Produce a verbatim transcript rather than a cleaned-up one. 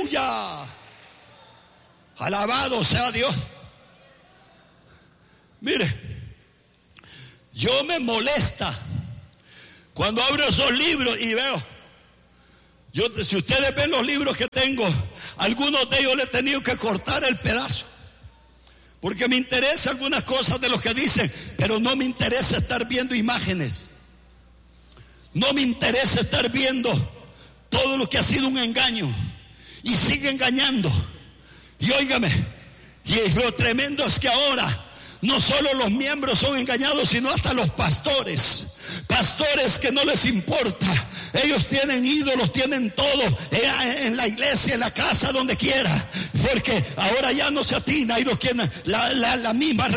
Aleluya. Alabado sea Dios. Mire, yo me molesta cuando abro esos libros y veo, yo, si ustedes ven los libros que tengo, algunos de ellos le he tenido que cortar el pedazo, porque me interesa algunas cosas de los que dicen, pero no me interesa estar viendo imágenes, no me interesa estar viendo todo lo que ha sido un engaño y sigue engañando. Y óigame, y lo tremendo es que ahora no solo los miembros son engañados, sino hasta los pastores. Pastores que no les importa. Ellos tienen ídolos, tienen todo en la iglesia, en la casa, donde quiera. Porque ahora ya no se atina y los que la, la, la misma